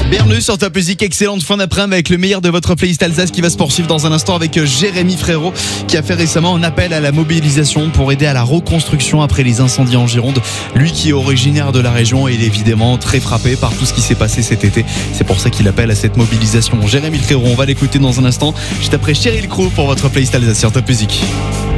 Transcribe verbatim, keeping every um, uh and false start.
Bienvenue sur Top Music, excellente fin d'après-midi avec le meilleur de votre playlist Alsace qui va se poursuivre dans un instant avec Jérémy Frérot qui a fait récemment un appel à la mobilisation pour aider à la reconstruction après les incendies en Gironde. Lui qui est originaire de la région et il est évidemment très frappé par tout ce qui s'est passé cet été. C'est pour ça qu'il appelle à cette mobilisation. Jérémy Frérot, on va l'écouter dans un instant, juste après Cheryl Crow pour votre playlist Alsace sur Top Music.